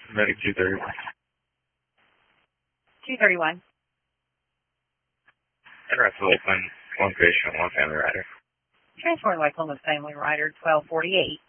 Medic 231. 231. Address Lakeland, one patient, one family rider. Transport Lakeland with family rider 1248.